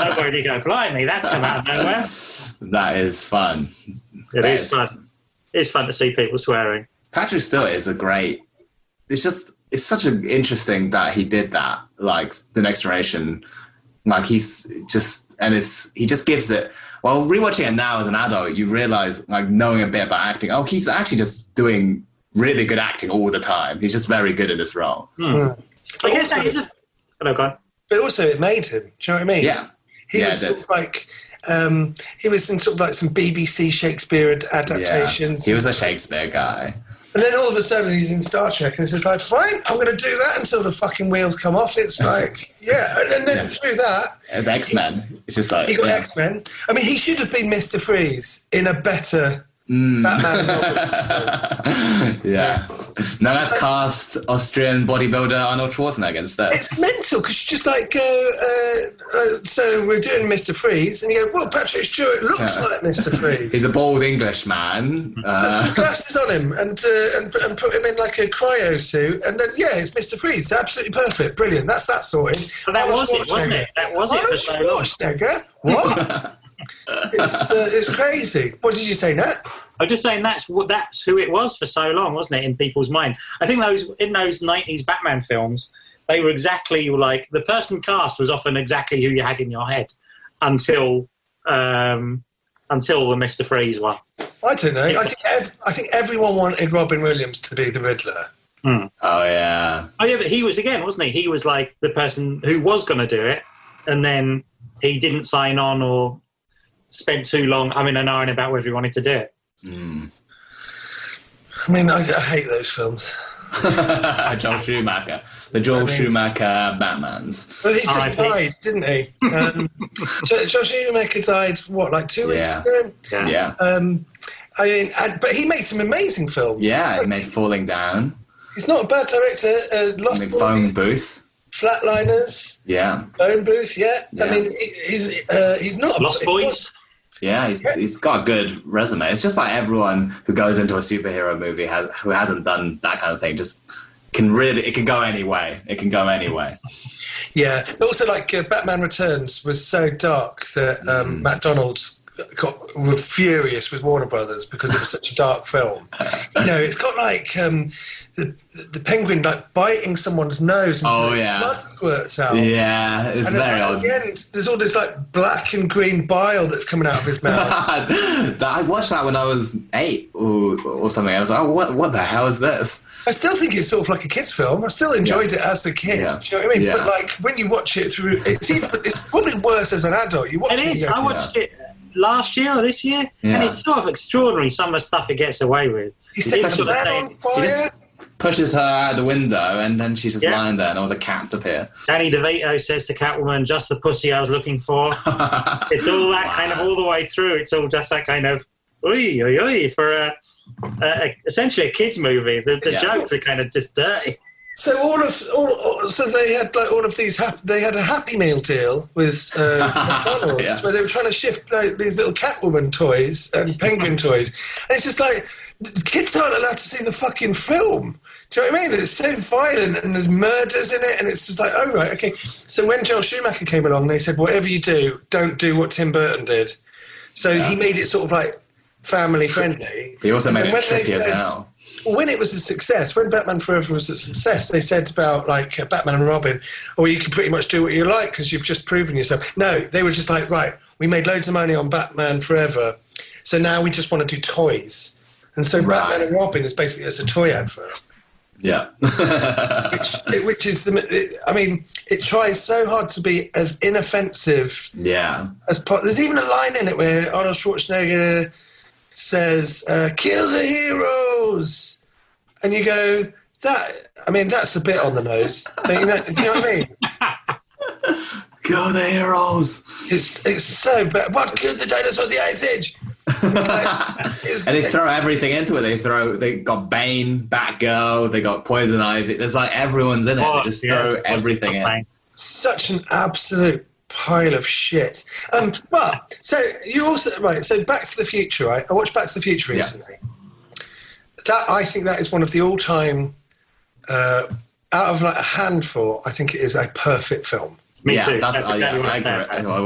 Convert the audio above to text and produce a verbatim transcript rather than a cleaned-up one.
where do you go? Blimey, that's come out of nowhere. That is fun. It that is, is fun. It's fun to see people swearing. Patrick Stewart is a great. It's just it's such an interesting that he did that. Like The Next Generation, like he's just and it's he just gives it. Well, rewatching it now as an adult, you realize, like knowing a bit about acting, oh, he's actually just doing really good acting all the time. He's just very good in this role. Hmm. Mm. I guess that is a... Hello, go on. But also, it made him. Do you know what I mean? Yeah. He yeah, was sort of like. Um, he was in sort of like some B B C Shakespeare adaptations. Yeah. He was a Shakespeare guy. And then all of a sudden he's in Star Trek and it's just like, fine, I'm going to do that until the fucking wheels come off. It's like, yeah. And then, then yeah. through that... And the X-Men. It's just like... He got yeah. X-Men. I mean, he should have been Mister Freeze in a better... Mm. Batman. yeah. Now let's uh, cast Austrian bodybuilder Arnold Schwarzenegger instead. It's mental because you just like go, uh, uh, so we're doing Mister Freeze, and you go, well, Patrick Stewart looks yeah. like Mister Freeze. He's a bald Englishman. Uh, put some glasses on him and, uh, and and put him in like a cryo suit, and then yeah, it's Mister Freeze. Absolutely perfect, brilliant. That's that sorted. But that was it, wasn't it? That was it. Arnold Schwarzenegger. What? It's, uh, it's crazy. What did you say, Nat? I'm just saying that's what that's who it was for so long, wasn't it, in people's mind? I think those in those nineties Batman films, they were exactly like the person cast was often exactly who you had in your head until um, until the Mister Freeze one. I don't know. I think ev- I think everyone wanted Robin Williams to be the Riddler. Hmm. Oh yeah. Oh yeah, but he was again, wasn't he? He was like the person who was going to do it, and then he didn't sign on or spent too long. I mean, an hour about whether he wanted to do it. Mm. I mean, I, I hate those films. Joel Schumacher, the Joel I mean, Schumacher Batmans. Well, he just died, didn't he? Um, Joel Schumacher died what, like two weeks yeah. ago? Yeah. yeah. Um, I mean, and, but he made some amazing films. Yeah, like, he made Falling Down. He's not a bad director. Uh, Lost I mean, Phone Booth. Flatliners. Yeah. Phone Booth. Yeah. yeah. I mean, he's uh, he's not Lost Boys. Yeah, he's, he's got a good resume. It's just like everyone who goes into a superhero movie has, who hasn't done that kind of thing just can really, it can go any way. It can go any way. Yeah. Also, like uh, Batman Returns was so dark that um, mm. Matt Donald's got were furious with Warner Brothers because it was such a dark film. You know, it's got like um, the the penguin like biting someone's nose and oh, yeah. blood squirts out. Yeah, it's and very at odd. the end, there's all this like black and green bile that's coming out of his mouth. I watched that when I was eight or, or something. I was like, oh, what what the hell is this? I still think it's sort of like a kid's film. I still enjoyed yeah. it as a kid. Yeah. Do you know what I mean? Yeah. But like when you watch it through, it's even it's probably worse as an adult. You watch it. It is. It, I watched yeah. it last year or this year, yeah. and it's sort of extraordinary some of the stuff it gets away with. He sets the man on fire. Pushes her out the window, and then she's just yeah. lying there, and all the cats appear. Danny DeVito says to Catwoman, "Just the pussy I was looking for." It's all that wow. kind of all the way through. It's all just that kind of oi oi oi for a, a, a essentially a kids movie. The, the yeah. jokes are kind of just dirty. So all of all, so they had like all of these. Hap- they had a Happy Meal deal with uh, McDonald's yeah. where they were trying to shift like these little Catwoman toys and penguin toys, and it's just like kids aren't allowed to see the fucking film. Do you know what I mean? It's so violent and there's murders in it, and it's just like, oh right, okay. So when Joel Schumacher came along, they said, whatever you do, don't do what Tim Burton did. So yeah. he made it sort of like family friendly. He also made it tricky as hell. When it was a success, when Batman Forever was a success, they said about like uh, Batman and Robin, oh, you can pretty much do what you like because you've just proven yourself. No, they were just like, right, we made loads of money on Batman Forever, so now we just want to do toys. And so right. Batman and Robin is basically as a toy advert. Yeah. which, which is the, it, I mean, it tries so hard to be as inoffensive. Yeah. As po- There's even a line in it where Arnold Schwarzenegger says, uh, kill the heroes. And you go, that, I mean, that's a bit on the nose. you, know, you know what I mean? Kill the heroes. It's it's so bad. What killed the dinosaur of the Ice Age? Like, and they throw everything into it. They throw, they got Bane, Batgirl, they got Poison Ivy. There's like everyone's in it. Oh, they just yeah, throw everything in. Such an absolute pile of shit. Um, but so you also right. So Back to the Future, right? I watched Back to the Future recently. Yeah. That I think that is one of the all-time, uh, out of like a handful. I think it is a perfect film. Me yeah, too. That's, that's uh, exactly yeah, what I agree.